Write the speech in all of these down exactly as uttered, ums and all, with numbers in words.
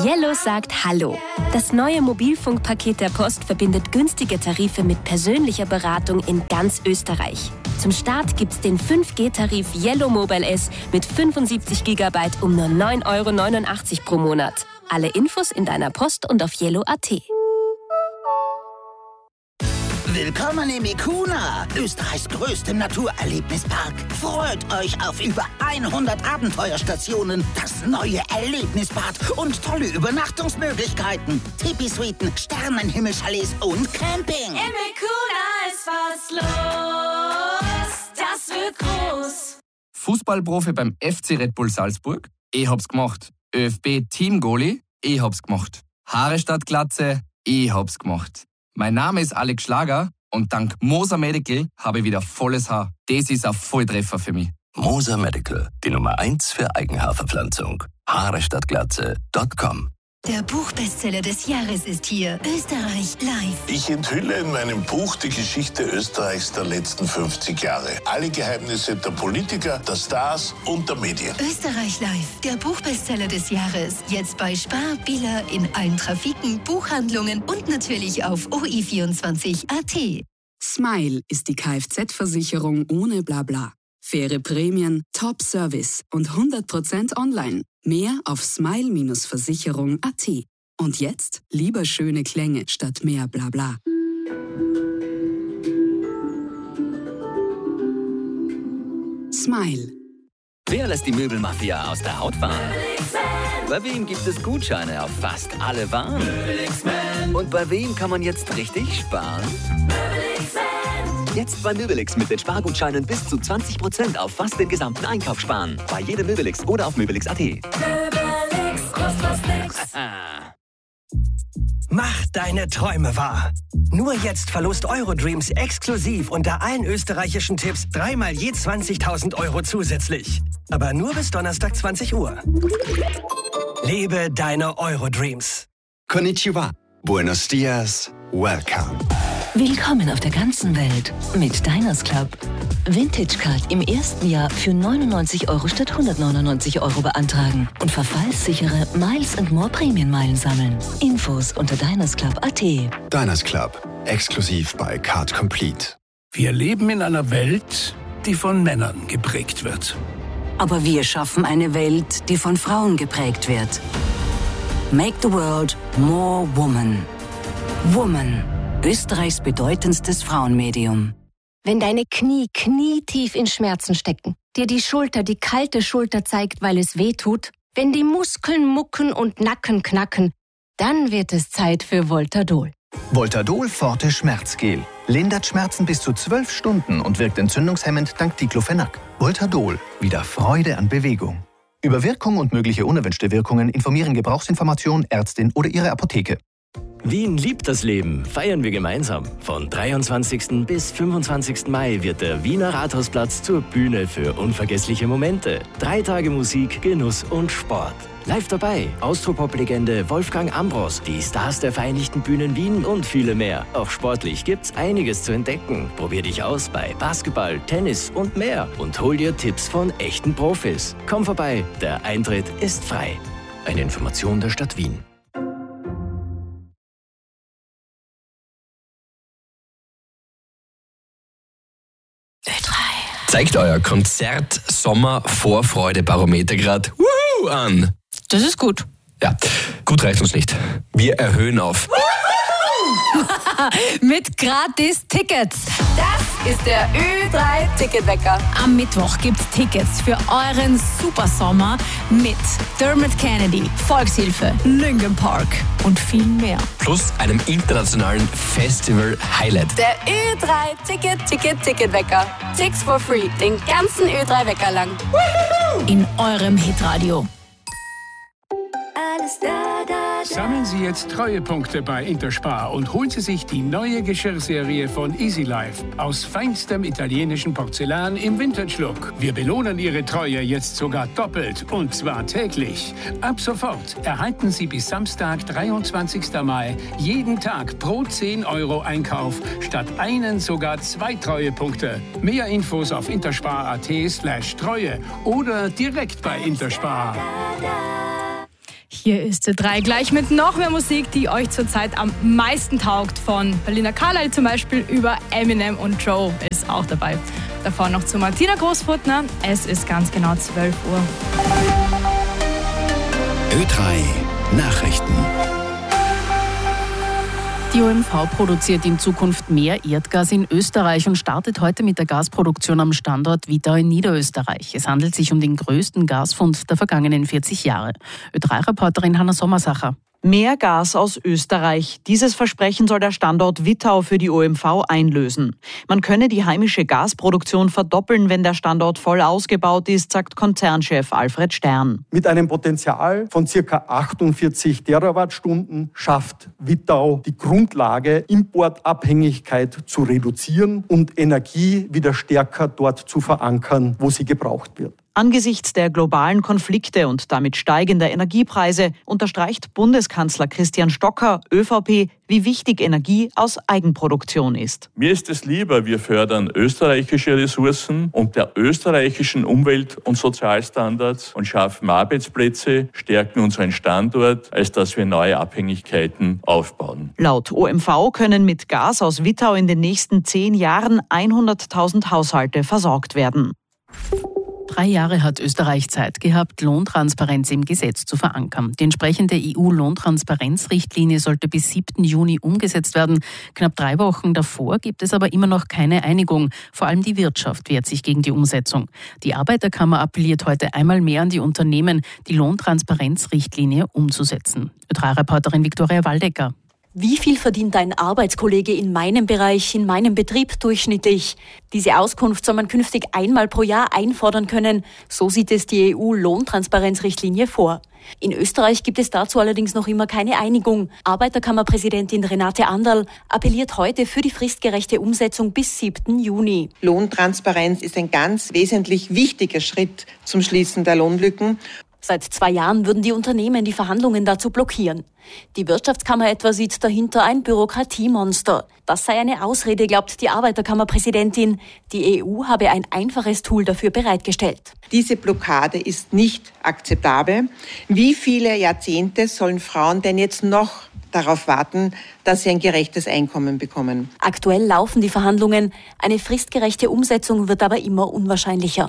Yellow sagt Hallo. Das neue Mobilfunkpaket der Post verbindet günstige Tarife mit persönlicher Beratung in ganz Österreich. Zum Start gibt's den fünf G Tarif Yellow Mobile S mit fünfundsiebzig Gigabyte um nur neun Euro neunundachtzig pro Monat. Alle Infos in deiner Post und auf yellow punkt at. Willkommen im Ikuna, Österreichs größtem Naturerlebnispark. Freut euch auf über hundert Abenteuerstationen, das neue Erlebnisbad und tolle Übernachtungsmöglichkeiten. Tipi-Suiten, Sternenhimmelchalets und Camping. Im Ikuna ist was los, das wird groß. Fußballprofi beim F C Red Bull Salzburg? Ich hab's gemacht. ÖFB Teamgoalie? Ich hab's gemacht. Haare statt Glatze? Ich hab's gemacht. Mein Name ist Alex Schlager und dank Moser Medical habe ich wieder volles Haar. Das ist ein Volltreffer für mich. Moser Medical, die Nummer eins für Eigenhaarverpflanzung. Haare statt Glatze Punkt com. Der Buchbestseller des Jahres ist hier. Österreich live. Ich enthülle in meinem Buch die Geschichte Österreichs der letzten fünfzig Jahre. Alle Geheimnisse der Politiker, der Stars und der Medien. Österreich live. Der Buchbestseller des Jahres. Jetzt bei Spar, Billa, in allen Trafiken, Buchhandlungen und natürlich auf o i vierundzwanzig punkt at. Smile ist die Kfz-Versicherung ohne Blabla. Faire Prämien, Top-Service und hundert Prozent online. Mehr auf smile Bindestrich versicherung punkt at. Und jetzt lieber schöne Klänge statt mehr Blabla. Smile. Wer lässt die Möbelmafia aus der Haut fahren? Bei wem gibt es Gutscheine auf fast alle Waren? Und bei wem kann man jetzt richtig sparen? Jetzt bei Möbelix mit den Spargutscheinen bis zu zwanzig Prozent auf fast den gesamten Einkauf sparen. Bei jedem Möbelix oder auf möbelix punkt at. Möbelix, kostet was nix. Mach deine Träume wahr. Nur jetzt verlost Eurodreams exklusiv unter allen österreichischen Tipps dreimal je zwanzigtausend Euro zusätzlich. Aber nur bis Donnerstag zwanzig Uhr. Lebe deine Eurodreams. Konnichiwa. Buenos dias. Welcome. Willkommen auf der ganzen Welt mit Diners Club. Vintage Card im ersten Jahr für neunundneunzig Euro statt hundertneunundneunzig Euro beantragen und verfallssichere Miles and More Prämienmeilen sammeln. Infos unter diners club punkt at. Diners Club, exklusiv bei Card Complete. Wir leben in einer Welt, die von Männern geprägt wird. Aber wir schaffen eine Welt, die von Frauen geprägt wird. Make the world more woman. Woman. Österreichs bedeutendstes Frauenmedium. Wenn deine Knie knietief in Schmerzen stecken, dir die Schulter die kalte Schulter zeigt, weil es weh tut, wenn die Muskeln mucken und Nacken knacken, dann wird es Zeit für Voltadol. Voltadol Forte Schmerzgel. Lindert Schmerzen bis zu zwölf Stunden und wirkt entzündungshemmend dank Diclofenac. Voltadol. Wieder Freude an Bewegung. Über Wirkung und mögliche unerwünschte Wirkungen informieren Gebrauchsinformation, Ärztin oder Ihre Apotheke. Wien liebt das Leben, feiern wir gemeinsam. Von dreiundzwanzigsten bis fünfundzwanzigsten Mai wird der Wiener Rathausplatz zur Bühne für unvergessliche Momente. Drei Tage Musik, Genuss und Sport. Live dabei Austropop-Legende Wolfgang Ambros, die Stars der Vereinigten Bühnen Wien und viele mehr. Auch sportlich gibt's einiges zu entdecken. Probier dich aus bei Basketball, Tennis und mehr und hol dir Tipps von echten Profis. Komm vorbei, der Eintritt ist frei. Eine Information der Stadt Wien. Zeigt euer Konzert-Sommer-Vorfreude-Barometer gerade an. Das ist gut. Ja, gut reicht uns nicht. Wir erhöhen auf. Mit gratis Tickets. Das ist der Ö drei Ticketwecker. Am Mittwoch gibt's Tickets für euren Supersommer mit Dermot Kennedy, Volkshilfe, Linkin Park und viel mehr. Plus einem internationalen Festival-Highlight. Der Ö drei Ticket, Ticket, Ticketwecker. Six for free, den ganzen Ö drei Wecker lang. In eurem Hitradio. Alles da, da, da. Sammeln Sie jetzt Treuepunkte bei Interspar und holen Sie sich die neue Geschirrserie von Easy Life aus feinstem italienischen Porzellan im Vintage-Look. Wir belohnen Ihre Treue jetzt sogar doppelt und zwar täglich. Ab sofort erhalten Sie bis Samstag, dreiundzwanzigsten Mai, jeden Tag pro zehn Euro Einkauf statt einen sogar zwei Treuepunkte. Mehr Infos auf interspar.at slash Treue oder direkt bei Interspar. Hier ist Ö drei gleich mit noch mehr Musik, die euch zurzeit am meisten taugt. Von Berliner Carlyle zum Beispiel über Eminem und Joe ist auch dabei. Davor noch zu Martina Großfurtner. Es ist ganz genau zwölf Uhr. Ö drei Nachrichten. Die O M V produziert in Zukunft mehr Erdgas in Österreich und startet heute mit der Gasproduktion am Standort Wittau in Niederösterreich. Es handelt sich um den größten Gasfund der vergangenen vierzig Jahre. Ö drei Reporterin Hanna Sommersacher. Mehr Gas aus Österreich. Dieses Versprechen soll der Standort Wittau für die O M V einlösen. Man könne die heimische Gasproduktion verdoppeln, wenn der Standort voll ausgebaut ist, sagt Konzernchef Alfred Stern. Mit einem Potenzial von ca. achtundvierzig Terawattstunden schafft Wittau die Grundlage, Importabhängigkeit zu reduzieren und Energie wieder stärker dort zu verankern, wo sie gebraucht wird. Angesichts der globalen Konflikte und damit steigender Energiepreise unterstreicht Bundeskanzler Christian Stocker, ÖVP, wie wichtig Energie aus Eigenproduktion ist. Mir ist es lieber, wir fördern österreichische Ressourcen und der österreichischen Umwelt- und Sozialstandards und schaffen Arbeitsplätze, stärken unseren Standort, als dass wir neue Abhängigkeiten aufbauen. Laut O M V können mit Gas aus Wittau in den nächsten zehn Jahren hunderttausend Haushalte versorgt werden. Drei Jahre hat Österreich Zeit gehabt, Lohntransparenz im Gesetz zu verankern. Die entsprechende E U-Lohntransparenzrichtlinie sollte bis siebten Juni umgesetzt werden. Knapp drei Wochen davor gibt es aber immer noch keine Einigung. Vor allem die Wirtschaft wehrt sich gegen die Umsetzung. Die Arbeiterkammer appelliert heute einmal mehr an die Unternehmen, die Lohntransparenzrichtlinie umzusetzen. Ö drei Reporterin Viktoria Waldecker. Wie viel verdient ein Arbeitskollege in meinem Bereich, in meinem Betrieb durchschnittlich? Diese Auskunft soll man künftig einmal pro Jahr einfordern können. So sieht es die E U-Lohntransparenzrichtlinie vor. In Österreich gibt es dazu allerdings noch immer keine Einigung. Arbeiterkammerpräsidentin Renate Anderl appelliert heute für die fristgerechte Umsetzung bis siebten Juni. Lohntransparenz ist ein ganz wesentlich wichtiger Schritt zum Schließen der Lohnlücken. Seit zwei Jahren würden die Unternehmen die Verhandlungen dazu blockieren. Die Wirtschaftskammer etwa sieht dahinter ein Bürokratiemonster. Das sei eine Ausrede, glaubt die Arbeiterkammerpräsidentin. Die E U habe ein einfaches Tool dafür bereitgestellt. Diese Blockade ist nicht akzeptabel. Wie viele Jahrzehnte sollen Frauen denn jetzt noch darauf warten, dass sie ein gerechtes Einkommen bekommen? Aktuell laufen die Verhandlungen. Eine fristgerechte Umsetzung wird aber immer unwahrscheinlicher.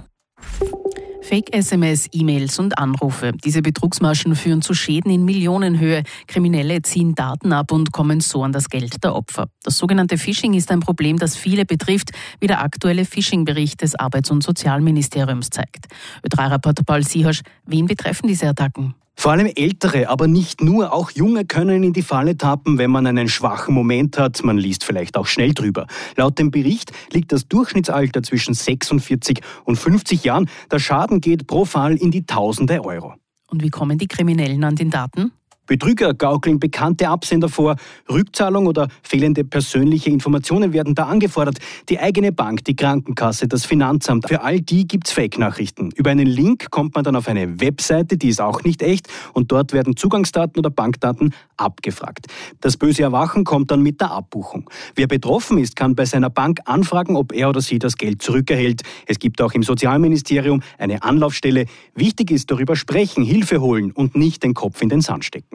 Fake-S M S, E-Mails und Anrufe. Diese Betrugsmaschen führen zu Schäden in Millionenhöhe. Kriminelle ziehen Daten ab und kommen so an das Geld der Opfer. Das sogenannte Phishing ist ein Problem, das viele betrifft, wie der aktuelle Phishing-Bericht des Arbeits- und Sozialministeriums zeigt. Ö drei Reporter Paul Siehasch, wen betreffen diese Attacken? Vor allem Ältere, aber nicht nur, auch Junge können in die Falle tappen, wenn man einen schwachen Moment hat. Man liest vielleicht auch schnell drüber. Laut dem Bericht liegt das Durchschnittsalter zwischen sechsundvierzig und fünfzig Jahren. Der Schaden geht pro Fall in die Tausende Euro. Und wie kommen die Kriminellen an den Daten? Betrüger gaukeln bekannte Absender vor. Rückzahlung oder fehlende persönliche Informationen werden da angefordert. Die eigene Bank, die Krankenkasse, das Finanzamt. Für all die gibt's Fake-Nachrichten. Über einen Link kommt man dann auf eine Webseite, die ist auch nicht echt. Und dort werden Zugangsdaten oder Bankdaten abgefragt. Das böse Erwachen kommt dann mit der Abbuchung. Wer betroffen ist, kann bei seiner Bank anfragen, ob er oder sie das Geld zurückerhält. Es gibt auch im Sozialministerium eine Anlaufstelle. Wichtig ist, darüber sprechen, Hilfe holen und nicht den Kopf in den Sand stecken.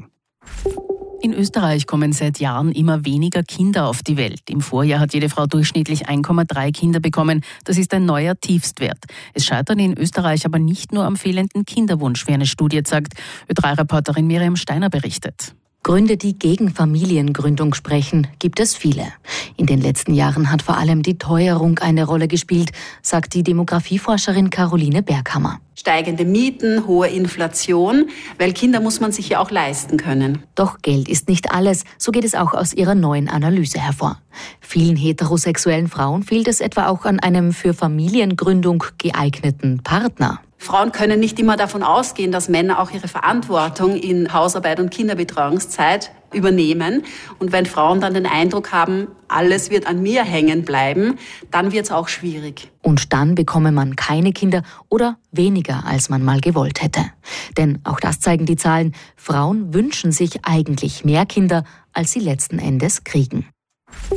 In Österreich kommen seit Jahren immer weniger Kinder auf die Welt. Im Vorjahr hat jede Frau durchschnittlich eins Komma drei Kinder bekommen. Das ist ein neuer Tiefstwert. Es scheitert in Österreich aber nicht nur am fehlenden Kinderwunsch, wie eine Studie sagt. Ö drei Reporterin Miriam Steiner berichtet. Gründe, die gegen Familiengründung sprechen, gibt es viele. In den letzten Jahren hat vor allem die Teuerung eine Rolle gespielt, sagt die Demografieforscherin Caroline Berghammer. Steigende Mieten, hohe Inflation, weil Kinder muss man sich ja auch leisten können. Doch Geld ist nicht alles, so geht es auch aus ihrer neuen Analyse hervor. Vielen heterosexuellen Frauen fehlt es etwa auch an einem für Familiengründung geeigneten Partner. Frauen können nicht immer davon ausgehen, dass Männer auch ihre Verantwortung in Hausarbeit und Kinderbetreuungszeit übernehmen. Und wenn Frauen dann den Eindruck haben, alles wird an mir hängen bleiben, dann wird es auch schwierig. Und dann bekomme man keine Kinder oder weniger, als man mal gewollt hätte. Denn auch das zeigen die Zahlen, Frauen wünschen sich eigentlich mehr Kinder, als sie letzten Endes kriegen.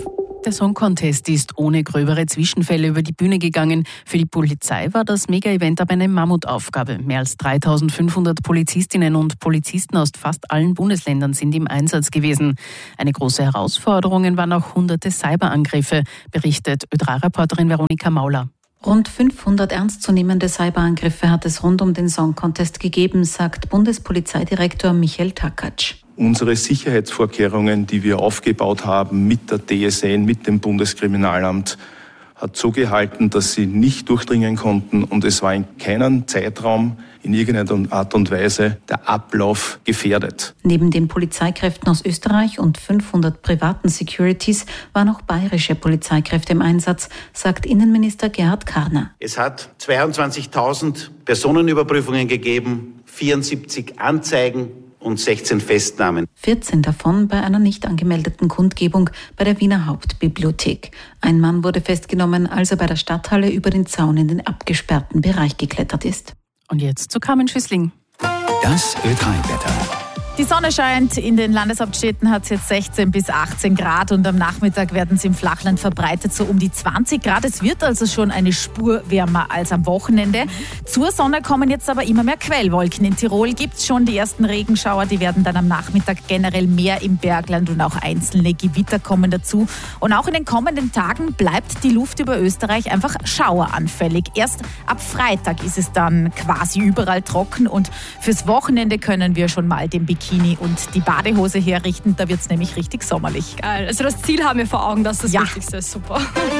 Der Song Contest ist ohne gröbere Zwischenfälle über die Bühne gegangen. Für die Polizei war das Mega-Event aber eine Mammutaufgabe. Mehr als dreitausendfünfhundert Polizistinnen und Polizisten aus fast allen Bundesländern sind im Einsatz gewesen. Eine große Herausforderung waren auch hunderte Cyberangriffe, berichtet Ö drei Reporterin Veronika Mauler. Rund fünfhundert ernstzunehmende Cyberangriffe hat es rund um den Song Contest gegeben, sagt Bundespolizeidirektor Michael Takatsch. Unsere Sicherheitsvorkehrungen, die wir aufgebaut haben mit der D S N, mit dem Bundeskriminalamt, hat so gehalten, dass sie nicht durchdringen konnten und es war in keinem Zeitraum in irgendeiner Art und Weise der Ablauf gefährdet. Neben den Polizeikräften aus Österreich und fünfhundert privaten Securities waren auch bayerische Polizeikräfte im Einsatz, sagt Innenminister Gerhard Karner. Es hat zweiundzwanzigtausend Personenüberprüfungen gegeben, vierundsiebzig Anzeigen und sechzehn Festnahmen. vierzehn davon bei einer nicht angemeldeten Kundgebung bei der Wiener Hauptbibliothek. Ein Mann wurde festgenommen, als er bei der Stadthalle über den Zaun in den abgesperrten Bereich geklettert ist. Und jetzt zu Carmen Schüssling. Das Ö drei Wetter. Die Sonne scheint, in den Landeshauptstädten hat es jetzt sechzehn bis achtzehn Grad und am Nachmittag werden es im Flachland verbreitet so um die zwanzig Grad. Es wird also schon eine Spur wärmer als am Wochenende. Zur Sonne kommen jetzt aber immer mehr Quellwolken. In Tirol gibt es schon die ersten Regenschauer, die werden dann am Nachmittag generell mehr im Bergland und auch einzelne Gewitter kommen dazu. Und auch in den kommenden Tagen bleibt die Luft über Österreich einfach schaueranfällig. Erst ab Freitag ist es dann quasi überall trocken und fürs Wochenende können wir schon mal den Bikini und die Badehose herrichten, da wird es nämlich richtig sommerlich. Geil, also das Ziel haben wir vor Augen, das ist das ja. Wichtigste, super.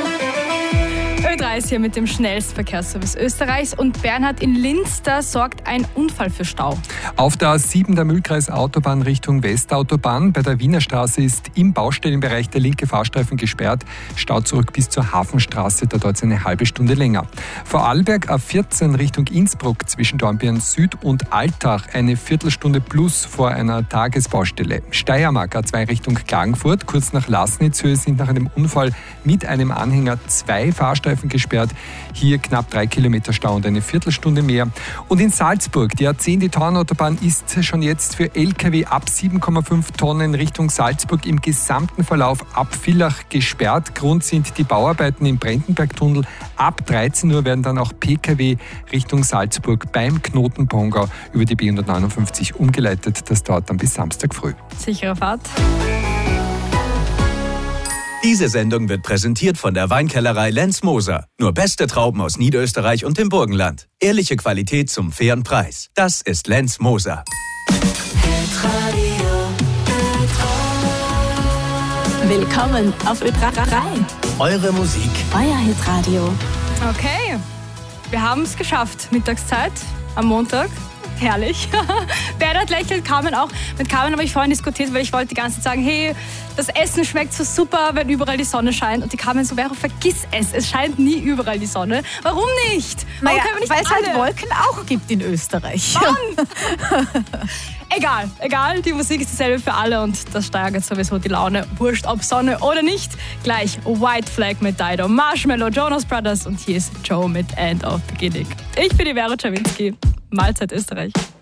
Ö drei ist hier mit dem schnellsten Verkehrsservice Österreichs und Bernhard, in Linz, da sorgt ein Unfall für Stau. Auf der A sieben der Mühlkreis-Autobahn Richtung Westautobahn bei der Wiener Straße ist im Baustellenbereich der linke Fahrstreifen gesperrt. Stau zurück bis zur Hafenstraße, da dauert es eine halbe Stunde länger. Vorarlberg A vierzehn Richtung Innsbruck zwischen Dornbirn Süd und Altach eine Viertelstunde plus vor einer Tagesbaustelle. Steiermark A zwei Richtung Klagenfurt, kurz nach Lasnitzhöhe sind nach einem Unfall mit einem Anhänger zwei Fahrstreifen gesperrt. Hier knapp drei Kilometer Stau und eine Viertelstunde mehr. Und in Salzburg, die A zehn, die Tauernautobahn, ist schon jetzt für L K W ab sieben Komma fünf Tonnen Richtung Salzburg im gesamten Verlauf ab Villach gesperrt. Grund sind die Bauarbeiten im Brendenbergtunnel. Ab dreizehn Uhr werden dann auch P K W Richtung Salzburg beim Knoten Pongau über die B hundertneunundfünfzig umgeleitet. Das dauert dann bis Samstag früh. Sichere Fahrt. Diese Sendung wird präsentiert von der Weinkellerei Lenz Moser. Nur beste Trauben aus Niederösterreich und dem Burgenland. Ehrliche Qualität zum fairen Preis. Das ist Lenz Moser. Willkommen auf Ö drei. Eure Musik. Euer Hitradio. Okay, wir haben es geschafft. Mittagszeit am Montag. Herrlich. Bernhard lächelt, Carmen auch. Mit Carmen habe ich vorhin diskutiert, weil ich wollte die ganze Zeit sagen, hey, das Essen schmeckt so super, wenn überall die Sonne scheint. Und die Carmen so, Vero, vergiss es, es scheint nie überall die Sonne. Warum nicht? Warum Naja, können wir nicht weil es alle? halt Wolken auch gibt in Österreich. Mann! Egal, egal, die Musik ist dieselbe für alle und das steigert sowieso die Laune. Wurscht, ob Sonne oder nicht. Gleich White Flag mit Dido, Marshmallow, Jonas Brothers und hier ist Joe mit End of Beginning. Ich bin die Vero Czerwinski. Mahlzeit Österreich.